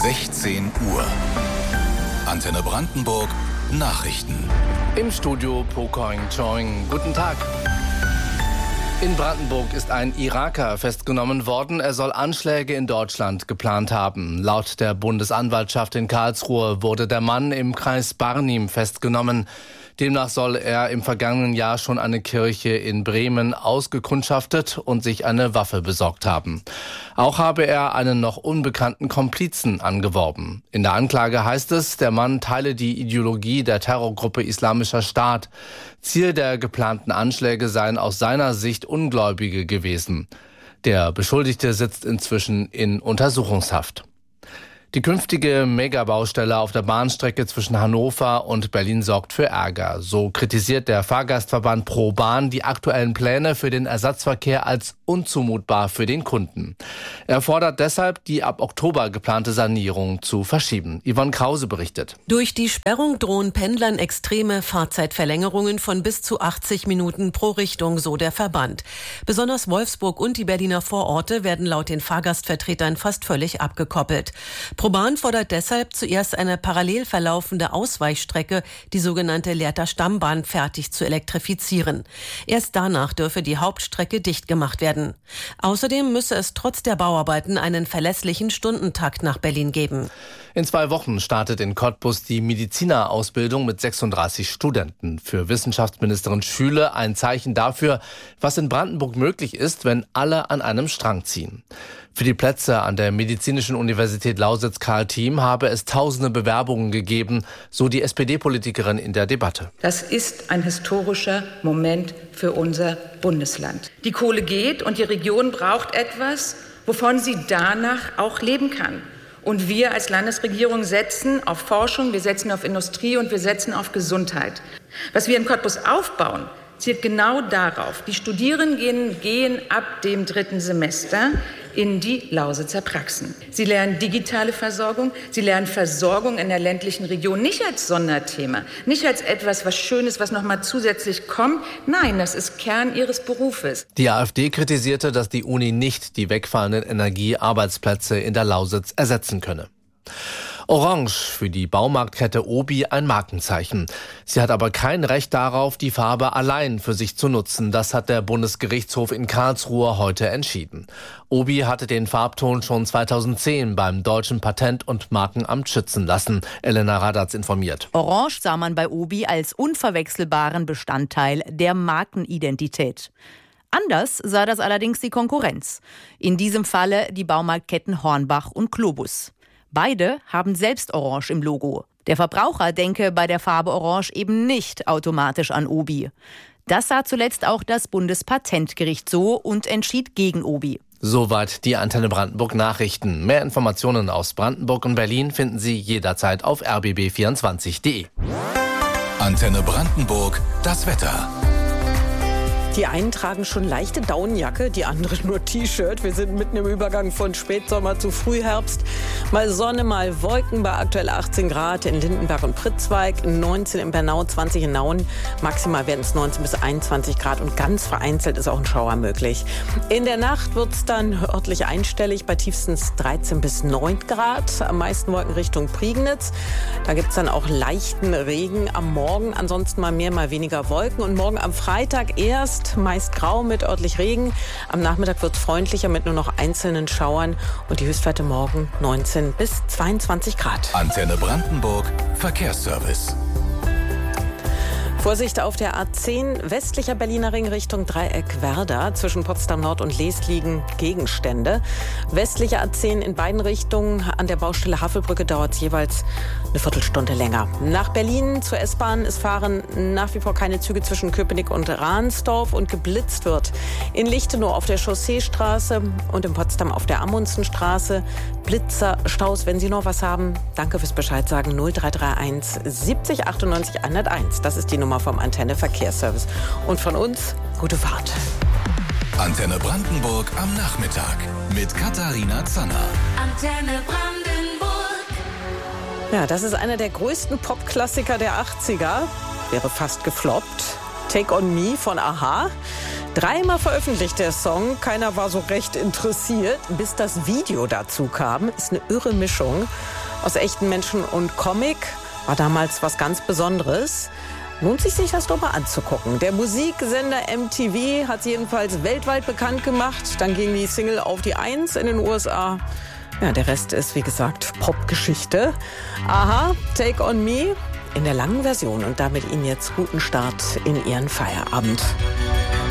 16 Uhr. Antenne Brandenburg Nachrichten. Im Studio Po Koing Choing. Guten Tag. In Brandenburg ist ein Iraker festgenommen worden. Er soll Anschläge in Deutschland geplant haben. Laut der Bundesanwaltschaft in Karlsruhe wurde der Mann im Kreis Barnim festgenommen. Demnach soll er im vergangenen Jahr schon eine Kirche in Bremen ausgekundschaftet und sich eine Waffe besorgt haben. Auch habe er einen noch unbekannten Komplizen angeworben. In der Anklage heißt es, der Mann teile die Ideologie der Terrorgruppe Islamischer Staat. Ziel der geplanten Anschläge seien aus seiner Sicht Ungläubige gewesen. Der Beschuldigte sitzt inzwischen in Untersuchungshaft. Die künftige Megabaustelle auf der Bahnstrecke zwischen Hannover und Berlin sorgt für Ärger. So kritisiert der Fahrgastverband ProBahn die aktuellen Pläne für den Ersatzverkehr als unzumutbar für den Kunden. Er fordert deshalb, die ab Oktober geplante Sanierung zu verschieben. Yvonne Krause berichtet. Durch die Sperrung drohen Pendlern extreme Fahrzeitverlängerungen von bis zu 80 Minuten pro Richtung, so der Verband. Besonders Wolfsburg und die Berliner Vororte werden laut den Fahrgastvertretern fast völlig abgekoppelt. ProBahn fordert deshalb zuerst eine parallel verlaufende Ausweichstrecke, die sogenannte Lehrter Stammbahn, fertig zu elektrifizieren. Erst danach dürfe die Hauptstrecke dicht gemacht werden. Außerdem müsse es trotz der Bauarbeiten einen verlässlichen Stundentakt nach Berlin geben. In 2 Wochen startet in Cottbus die Medizinerausbildung mit 36 Studenten. Für Wissenschaftsministerin Schüle ein Zeichen dafür, was in Brandenburg möglich ist, wenn alle an einem Strang ziehen. Für die Plätze an der Medizinischen Universität Lausitz-Karl Thiem habe es tausende Bewerbungen gegeben, so die SPD-Politikerin in der Debatte. Das ist ein historischer Moment für unser Bundesland. Die Kohle geht und die Region braucht etwas, wovon sie danach auch leben kann. Und wir als Landesregierung setzen auf Forschung, wir setzen auf Industrie und wir setzen auf Gesundheit. Was wir in Cottbus aufbauen, zielt genau darauf. Die Studierenden gehen ab dem 3. Semester in die Lausitzer Praxen. Sie lernen digitale Versorgung, sie lernen Versorgung in der ländlichen Region, nicht als Sonderthema, nicht als etwas, was Schönes, was nochmal zusätzlich kommt. Nein, das ist Kern ihres Berufes. Die AfD kritisierte, dass die Uni nicht die wegfallenden Energiearbeitsplätze in der Lausitz ersetzen könne. Orange, für die Baumarktkette Obi ein Markenzeichen. Sie hat aber kein Recht darauf, die Farbe allein für sich zu nutzen. Das hat der Bundesgerichtshof in Karlsruhe heute entschieden. Obi hatte den Farbton schon 2010 beim Deutschen Patent- und Markenamt schützen lassen. Elena Radatz informiert. Orange sah man bei Obi als unverwechselbaren Bestandteil der Markenidentität. Anders sah das allerdings die Konkurrenz. In diesem Falle die Baumarktketten Hornbach und Globus. Beide haben selbst Orange im Logo. Der Verbraucher denke bei der Farbe Orange eben nicht automatisch an Obi. Das sah zuletzt auch das Bundespatentgericht so und entschied gegen Obi. Soweit die Antenne Brandenburg Nachrichten. Mehr Informationen aus Brandenburg und Berlin finden Sie jederzeit auf rbb24.de. Antenne Brandenburg, das Wetter. Die einen tragen schon leichte Daunenjacke, die anderen nur T-Shirt. Wir sind mitten im Übergang von Spätsommer zu Frühherbst. Mal Sonne, mal Wolken bei aktuell 18 Grad in Lindenberg und Pritzweig, 19 in Bernau, 20 in Nauen. Maximal werden es 19 bis 21 Grad und ganz vereinzelt ist auch ein Schauer möglich. In der Nacht wird es dann örtlich einstellig bei tiefstens 13 bis 9 Grad. Am meisten Wolken Richtung Prignitz. Da gibt es dann auch leichten Regen am Morgen. Ansonsten mal mehr, mal weniger Wolken. Und morgen am Freitag erst meist grau mit örtlich Regen. Am Nachmittag wird es freundlicher mit nur noch einzelnen Schauern und die Höchstwerte morgen 19 bis 22 Grad. Antenne Brandenburg, Verkehrsservice. Vorsicht auf der A10 westlicher Berliner Ring Richtung Dreieck Werder. Zwischen Potsdam Nord und Leest liegen Gegenstände. Westliche A10 in beiden Richtungen. An der Baustelle Havelbrücke dauert es jeweils eine Viertelstunde länger. Nach Berlin zur S-Bahn. Es fahren nach wie vor keine Züge zwischen Köpenick und Ransdorf und geblitzt wird in Lichtenau auf der Chausseestraße und in Potsdam auf der Amundsenstraße. Blitzer, Staus, wenn Sie noch was haben, danke fürs Bescheid sagen. 0331 70 98 101. Das ist die Nummer vom Antenne Verkehrsservice. Und von uns, gute Fahrt. Antenne Brandenburg am Nachmittag mit Katharina Zanner. Antenne Brandenburg. Ja, das ist einer der größten Popklassiker der 80er. Wäre fast gefloppt. Take on Me von a-ha. 3-mal veröffentlicht der Song, keiner war so recht interessiert, bis das Video dazu kam. Ist eine irre Mischung aus echten Menschen und Comic, war damals was ganz Besonderes. Lohnt sich das doch mal anzugucken. Der Musiksender MTV hat sie jedenfalls weltweit bekannt gemacht. Dann ging die Single auf die 1 in den USA. Ja, der Rest ist, wie gesagt, Popgeschichte. Aha, Take on Me in der langen Version und damit Ihnen jetzt guten Start in Ihren Feierabend.